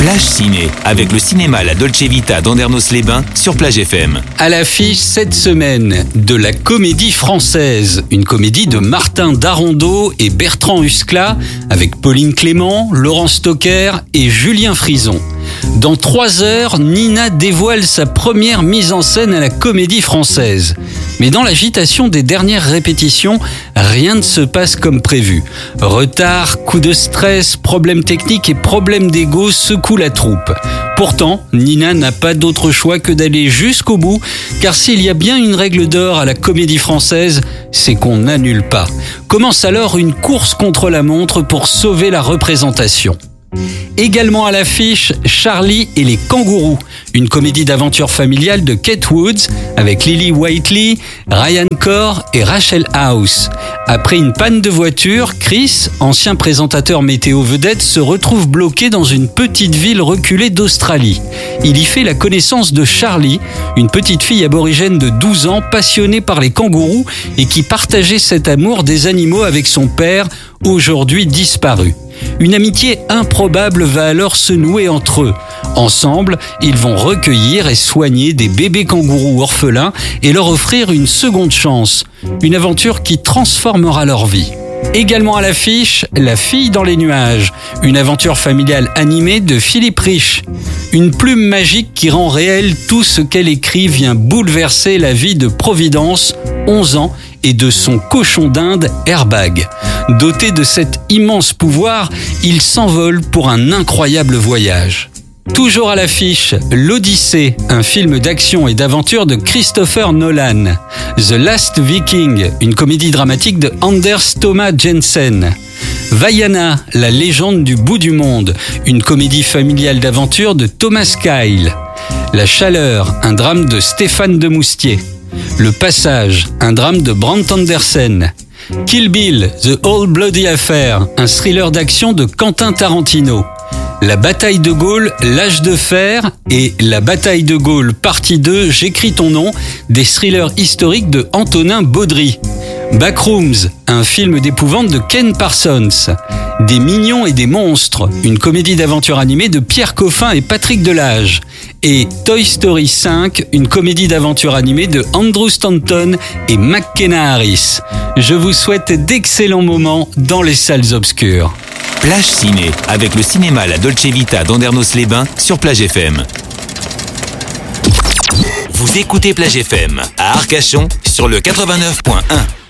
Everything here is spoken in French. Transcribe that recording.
Plage Ciné, avec le cinéma La Dolce Vita d'Andernos-les-Bains sur Plage FM. À l'affiche cette semaine de la Comédie Française, une comédie de Martin Darondeau et Bertrand Huskla, avec Pauline Clément, Laurent Stocker et Julien Frison. Dans 3 heures, Nina dévoile sa première mise en scène à la Comédie Française. Mais dans l'agitation des dernières répétitions, rien ne se passe comme prévu. Retard, coups de stress, problèmes techniques et problèmes d'ego secouent la troupe. Pourtant, Nina n'a pas d'autre choix que d'aller jusqu'au bout, car s'il y a bien une règle d'or à la Comédie Française, c'est qu'on n'annule pas. Commence alors une course contre la montre pour sauver la représentation. Également à l'affiche, Charlie et les kangourous, une comédie d'aventure familiale de Kate Woods avec Lily Whiteley, Ryan Corr et Rachel House. Après une panne de voiture, Chris, ancien présentateur météo vedette, se retrouve bloqué dans une petite ville reculée d'Australie. Il y fait la connaissance de Charlie, une petite fille aborigène de 12 ans passionnée par les kangourous et qui partageait cet amour des animaux avec son père, aujourd'hui disparu. Une amitié improbable va alors se nouer entre eux. Ensemble, ils vont recueillir et soigner des bébés kangourous orphelins et leur offrir une seconde chance. Une aventure qui transformera leur vie. Également à l'affiche, La fille dans les nuages, une aventure familiale animée de Philippe Rich. Une plume magique qui rend réel tout ce qu'elle écrit vient bouleverser la vie de Providence, 11 ans, et de son cochon d'Inde, Airbag. Doté de cet immense pouvoir, il s'envole pour un incroyable voyage. Toujours à l'affiche, L'Odyssée, un film d'action et d'aventure de Christopher Nolan. The Last Viking, une comédie dramatique de Anders Thomas Jensen. Vaiana, la légende du bout du monde, une comédie familiale d'aventure de Thomas Kyle. La Chaleur, un drame de Stéphane Demoustier. Le Passage, un drame de Brant Andersen. Kill Bill, The Old Bloody Affair, un thriller d'action de Quentin Tarantino. La bataille de Gaulle, L'âge de fer et La bataille de Gaulle, partie 2, J'écris ton nom, des thrillers historiques de Antonin Baudry. Backrooms, un film d'épouvante de Ken Parsons. Des mignons et des monstres, une comédie d'aventure animée de Pierre Coffin et Patrick Delage. Et Toy Story 5, une comédie d'aventure animée de Andrew Stanton et McKenna Harris. Je vous souhaite d'excellents moments dans les salles obscures. Plage Ciné, avec le cinéma La Dolce Vita d'Andernos-les-Bains sur Plage FM. Vous écoutez Plage FM à Arcachon sur le 89.1.